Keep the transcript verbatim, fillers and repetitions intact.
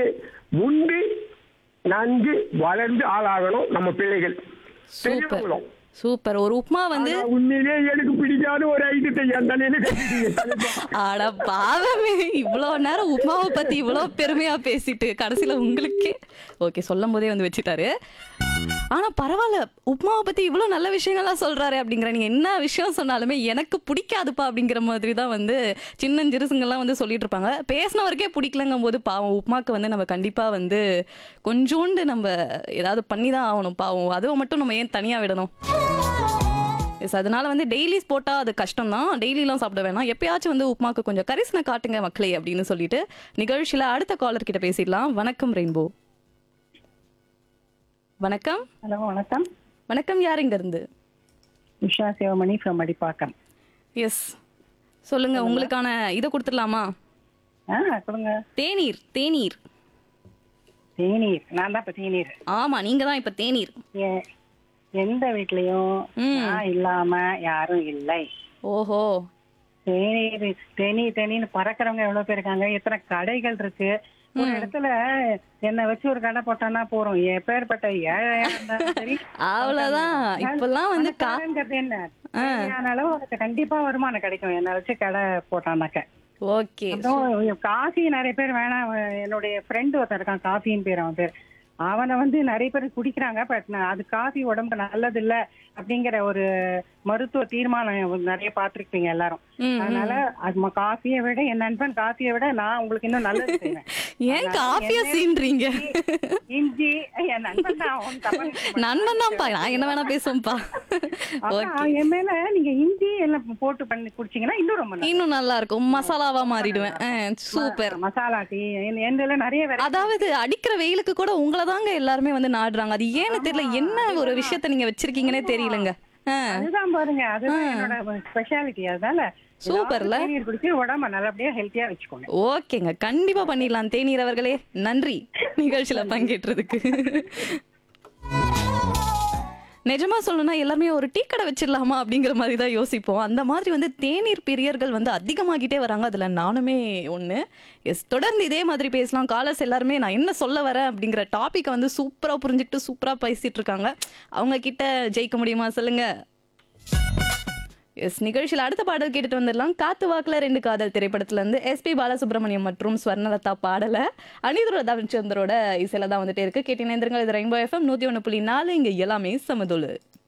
உண்டு நன்கு வளர்ந்து ஆளாகணும் நம்ம பிள்ளைகள். சூப்பர் பெரியவங்களும். சூப்பர். ஒரு உப்புமா வந்து ஆனா உண்மையிலே எனக்கு பிடிக்காத ஒரு ஐட்டத்தை என் தலையில கட்டிட்டீங்க தலைப்பா. அட பாவமே, இவ்வளோ நேரம் உப்புமாவை பத்தி இவ்வளோ பெருமையா பேசிட்டு கடைசியில உங்களுக்கே ஓகே சொல்லும் போதே வந்து வச்சுட்டாரு. ஆனா பரவாயில்ல, உப்புமாவை பத்தி இவ்வளோ நல்ல விஷயங்கள்லாம் சொல்றாரு அப்படிங்கிற, நீங்க என்ன விஷயம் சொன்னாலுமே எனக்கு பிடிக்காதுப்பா அப்படிங்கிற மாதிரி தான் வந்து சின்னஞ்சிறுசுங்கெல்லாம் வந்து சொல்லிட்டு இருப்பாங்க. பேசினவருக்கே பிடிக்கலங்கும் போது பாவம் உப்புமாக்கு வந்து நம்ம கண்டிப்பா வந்து கொஞ்சோண்டு நம்ம ஏதாவது பண்ணி தான் ஆகணும். பாவம் அதுவை மட்டும் நம்ம ஏன் தனியா விடணும்? எஸ், அதனால வந்து டெய்லிஸ் போட்டால் அது கஷ்டம் தான். டெய்லிலாம் சாப்பிட வேணாம். எப்பயாச்சும் வந்து உப்புமாக்கு கொஞ்சம் கரிசனை காட்டுங்க மக்களே அப்படின்னு சொல்லிட்டு நிகழ்ச்சியில் அடுத்த காலர் கிட்ட பேசிடலாம். வணக்கம் ரெயின்போ. வணக்கம். ஹலோ வணக்கம். வணக்கம். யார் இங்க இருந்து? உஷா சிவமணி ஃப்ரம் அடிப்பாக்கம். எஸ், சொல்லுங்க. உங்களுக்கான இதை கொடுத்துடலாமா? ஆ கொடுங்க. தேநீர். தேநீர் தேநீர். நான் தான் இப்போ தேநீர். ஆமா, நீங்க தான் இப்ப தேநீர். எ- எந்த வீட்லயும் ம். நான் இல்லாம யாரும் இல்லை. ஓஹோ. தேநீர் தேநீர் தேநீர்னு பறக்கிறவங்க எவ்வளவு பேர் இருக்காங்க. எத்தனை கடைகள் இருக்கு. ஒரு இடத்துல என்ன வச்சு ஒரு கடை போட்டான்னா போறோம். எப்பேற்பட்ட ஏழையா இருந்தாலும் சரி. அவ்வளவுதான். இப்பெல்லாம் வந்து கா பணக்காரங்கிறது என்ன, தேவையான அளவு அதுக்கு கண்டிப்பா வருமானம் கிடைக்கும் என்ன வச்சு கடை போட்டானாக்க. ஓகே. அப்புறம் காஃபி நிறைய பேர் வேணாம். என்னுடைய ஃப்ரெண்டு ஒருத்தன் இருக்கான், காஃபின்னு பேர் அவன் பேர். அவனை வந்து நிறைய பேர் குடிக்கிறாங்க. பட் அது காஃபி உடம்புக்கு நல்லது இல்ல அப்படிங்கிற ஒரு மருத்துவ தீர்மானம் நிறைய பார்த்திருப்பீங்க எல்லாரும். ம், அதனால அது காஃபியை விட என் நண்பன் காஃபியை விட நான் உங்களுக்கு இன்னும் நல்லது செய்வேன். ஏன் காஃபியா சீன்றீங்க? இஞ்சி என் நண்பன் தான். அவன் தப்பா நினைக்க மாட்டான். நண்பன் தான்ப்பா, நான் என்ன வேணா பேசுவேன்ப்பா. அப்புறம் என் மேல நீங்க இஞ்சி எல்லாம் போட்டு பண்ணி குடிச்சீங்கன்னா இன்னும் ரொம்ப நல்லா இன்னும் நல்லா இருக்கும். மசாலாவா மாறிடுவேன். சூப்பர். மசாலா டீ எந்த நிறைய variety. அதாவது அடிக்கிற வெயிலுக்கு கூட உங்களை தாங்க எல்லாருமே வந்து நாடுறாங்க. அது ஏன்னு தெரியல. என்ன ஒரு விஷயத்த நீங்க வச்சிருக்கீங்கன்னே தெரியலங்க. ஆ, அதுதான் பாருங்க, அதுதான் என்னோட ஸ்பெஷாலிட்டி. அதனால சூப்பர்ல. தேநீர் குடிச்சு உடம்ப நல்லபடியா ஹெல்த்தியா வச்சுக்கோங்க. ஓகேங்க, கண்டிப்பா பண்ணிடலாம். தேநீர் அவர்களே நன்றி நிகழ்ச்சியில பங்கேற்றதுக்கு. நிஜமா சொல்லணும்னா எல்லாமே ஒரு டீ கடை வச்சிடலாமா அப்படிங்கிற மாதிரி தான் யோசிப்போம். அந்த மாதிரி வந்து தேநீர் பிரியர்கள் வந்து அதிகமாகிட்டே வராங்க. அதுல நானுமே ஒண்ணு. எஸ், தொடர்ந்து இதே மாதிரி பேசலாம். காலர்ஸ் எல்லாருமே நான் என்ன சொல்ல வரேன் அப்படிங்கிற டாபிக்கை வந்து சூப்பரா புரிஞ்சுக்கிட்டு சூப்பரா பேசிட்டு இருக்காங்க. அவங்க கிட்ட ஜெயிக்க முடியுமா சொல்லுங்க. எஸ், நிகழ்ச்சியில் அடுத்த பாடல் கேட்டுட்டு வந்துடலாம். காத்து வாக்குல ரெண்டு காதல் திரைப்படத்துல இருந்து எஸ்பி பாலசுப்ரமணியம் மற்றும் ஸ்வர்ணலதா பாடல அனிருத் ரவிச்சந்திரோட இசையில தான் வந்துட்டே இருக்கு. கேட்டீங்கன்னா இது ரெயின்போ எஃப்எம் நூத்தி ஒண்ணு புள்ளி நாலு. இங்க எல்லாமே சமதுளு.